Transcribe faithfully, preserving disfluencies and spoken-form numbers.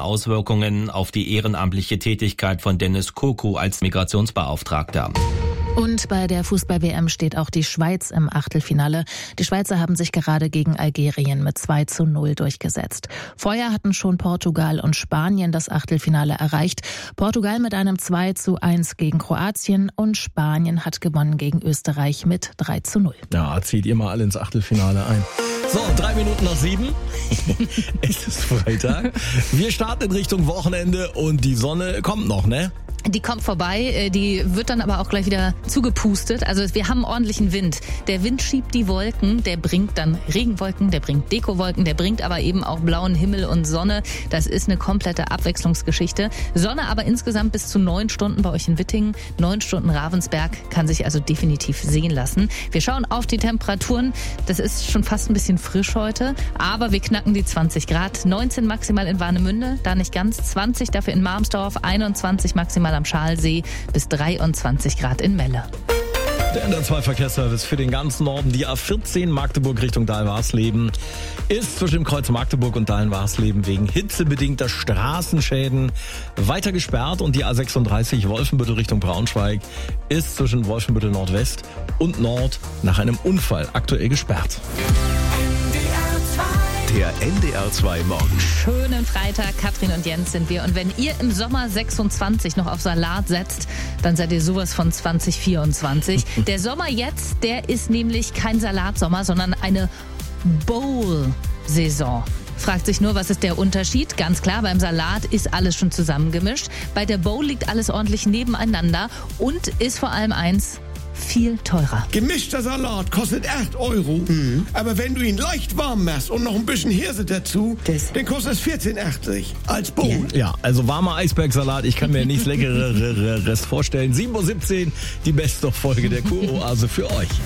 Auswirkungen auf die ehrenamtliche Tätigkeit von Dennis Kurku als Migrationsbeauftragter. Und bei der Fußball-W M steht auch die Schweiz im Achtelfinale. Die Schweizer haben sich gerade gegen Algerien mit zwei zu null durchgesetzt. Vorher hatten schon Portugal und Spanien das Achtelfinale erreicht. Portugal mit einem zwei zu eins gegen Kroatien und Spanien hat gewonnen gegen Österreich mit drei zu null. Ja, zieht ihr mal alle ins Achtelfinale ein. So, drei Minuten nach sieben. Es ist Freitag. Wir starten in Richtung Wochenende und die Sonne kommt noch, ne? Die kommt vorbei, die wird dann aber auch gleich wieder zugepustet. Also wir haben ordentlichen Wind. Der Wind schiebt die Wolken, der bringt dann Regenwolken, der bringt Dekowolken, der bringt aber eben auch blauen Himmel und Sonne. Das ist eine komplette Abwechslungsgeschichte. Sonne aber insgesamt bis zu neun Stunden bei euch in Wittingen. Neun Stunden Ravensberg kann sich also definitiv sehen lassen. Wir schauen auf die Temperaturen. Das ist schon fast ein bisschen frisch heute, aber wir knacken die zwanzig Grad. neunzehn maximal in Warnemünde, da nicht ganz. zwanzig dafür in Marmsdorf, einundzwanzig maximal am Schalsee, bis dreiundzwanzig Grad in Melle. Der N D R zwei Verkehrsservice für den ganzen Norden. Die A vierzehn Magdeburg Richtung Dahlwarsleben ist zwischen dem Kreuz Magdeburg und Dahlwarsleben wegen hitzebedingter Straßenschäden weiter gesperrt. Und die A sechsunddreißig Wolfenbüttel Richtung Braunschweig ist zwischen Wolfenbüttel Nordwest und Nord nach einem Unfall aktuell gesperrt. Der N D R zwei Morgen. Schönen Freitag, Katrin und Jens sind wir. Und wenn ihr im Sommer sechsundzwanzig noch auf Salat setzt, dann seid ihr sowas von zwanzig vierundzwanzig. Der Sommer jetzt, der ist nämlich kein Salatsommer, sondern eine Bowl-Saison. Fragt sich nur, was ist der Unterschied? Ganz klar, beim Salat ist alles schon zusammengemischt. Bei der Bowl liegt alles ordentlich nebeneinander und ist vor allem eins: viel teurer. Gemischter Salat kostet acht Euro, mhm. aber wenn du ihn leicht warm machst und noch ein bisschen Hirse dazu, das. dann kostet es vierzehn achtzig als Bowl. Ja, also warmer Eisbergsalat, ich kann mir nichts Leckereres vorstellen. sieben Uhr siebzehn, die beste Folge der Kuroase für euch.